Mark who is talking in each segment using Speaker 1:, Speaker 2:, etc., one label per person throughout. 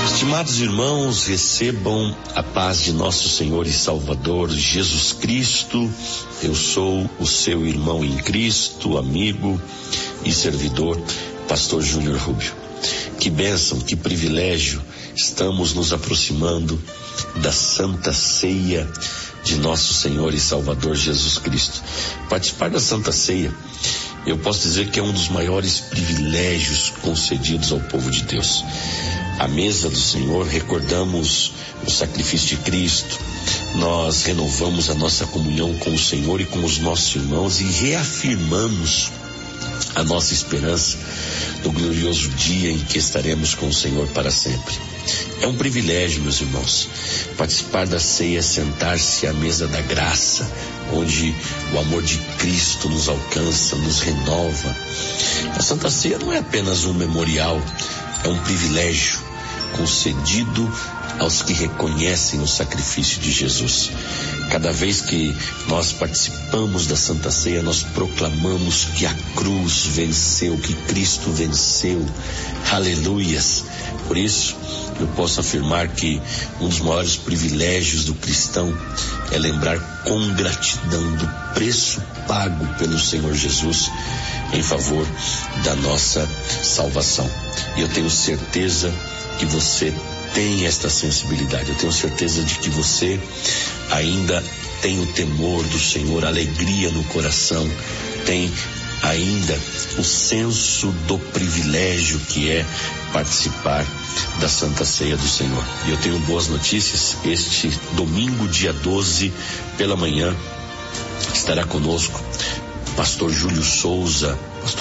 Speaker 1: Estimados irmãos, recebam a paz de nosso Senhor e Salvador Jesus Cristo. Eu sou o seu irmão em Cristo, amigo e servidor, pastor Júnior Rubio. Que bênção, que privilégio, estamos nos aproximando da Santa Ceia de nosso Senhor e Salvador Jesus Cristo. Participar da Santa Ceia, eu posso dizer que é um dos maiores privilégios concedidos ao povo de Deus. À mesa do Senhor, recordamos o sacrifício de Cristo, nós renovamos a nossa comunhão com o Senhor e com os nossos irmãos e reafirmamos a nossa esperança no glorioso dia em que estaremos com o Senhor para sempre. É um privilégio, meus irmãos, participar da ceia, sentar-se à mesa da graça, onde o amor de Cristo nos alcança, nos renova. A Santa Ceia não é apenas um memorial, é um privilégio concedido aos que reconhecem o sacrifício de Jesus. Cada vez que nós participamos da Santa Ceia, nós proclamamos que a cruz venceu, que Cristo venceu. Aleluias! Por isso, eu posso afirmar que um dos maiores privilégios do cristão é lembrar com gratidão do preço pago pelo Senhor Jesus em favor da nossa salvação. E eu tenho certeza que você tem esta sensibilidade. Eu tenho certeza de que você ainda tem o temor do Senhor, alegria no coração, tem ainda o senso do privilégio que é participar da Santa Ceia do Senhor. E eu tenho boas notícias. Este domingo, dia 12, pela manhã, estará conosco Pastor Júlio Souza,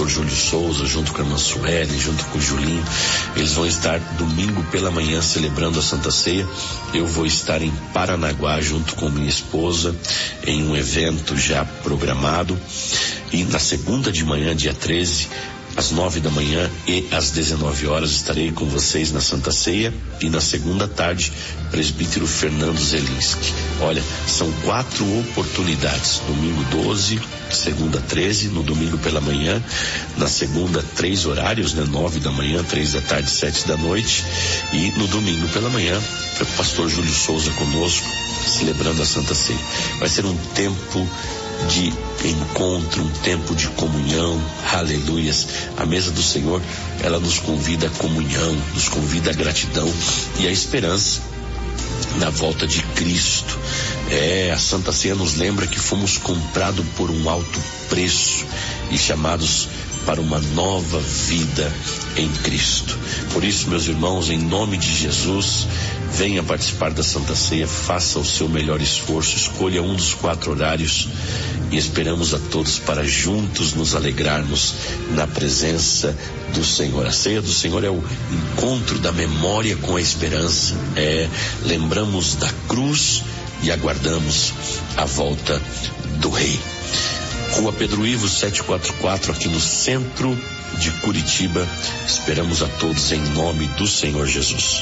Speaker 1: junto com a irmã Sueli, junto com o Julinho. Eles vão estar domingo pela manhã celebrando a Santa Ceia. Eu vou estar em Paranaguá junto com minha esposa em um evento já programado. E na segunda de manhã, dia 13, às 9 da manhã e às 19 horas estarei com vocês na Santa Ceia. E na segunda tarde, presbítero Fernando Zelinski. Olha, são 4 oportunidades. Domingo 12, segunda 13, no domingo pela manhã, na segunda 3 horários, 9 da manhã, 3 da tarde, 7 da noite, e no domingo pela manhã, o pastor Júlio Souza conosco, celebrando a Santa Ceia. Vai ser um tempo de encontro, um tempo de comunhão. Aleluias! A mesa do Senhor, ela nos convida à comunhão, nos convida à gratidão e à esperança na volta de Cristo. A Santa Ceia nos lembra que fomos comprados por um alto preço e chamados para uma nova vida em Cristo. Por isso, meus irmãos, em nome de Jesus, venha participar da Santa Ceia, faça o seu melhor esforço, escolha um dos 4 horários e esperamos a todos para juntos nos alegrarmos na presença do Senhor. A ceia do Senhor é o encontro da memória com a esperança. Lembramos da cruz e aguardamos a volta do Rei. Rua Pedro Ivo 744, aqui no centro de Curitiba. Esperamos a todos em nome do Senhor Jesus.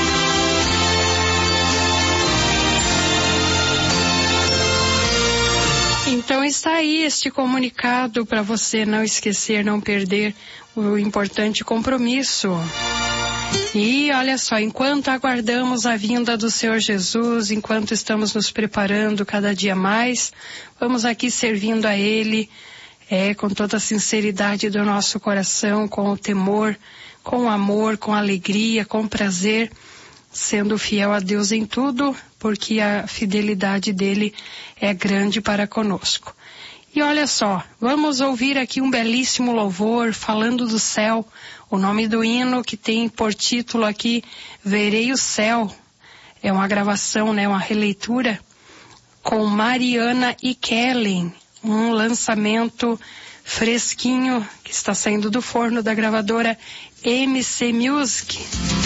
Speaker 2: Então está aí este comunicado para você não esquecer, não perder o importante compromisso. E olha só, enquanto aguardamos a vinda do Senhor Jesus, enquanto estamos nos preparando cada dia mais, vamos aqui servindo a Ele, com toda a sinceridade do nosso coração, com o temor, com o amor, com a alegria, com prazer, sendo fiel a Deus em tudo, porque a fidelidade dele é grande para conosco. E olha só, vamos ouvir aqui um belíssimo louvor falando do céu. O nome do hino que tem por título aqui, Verei o Céu. É uma gravação, uma releitura com Mariana e Kellen. Um lançamento fresquinho que está saindo do forno da gravadora MC Music.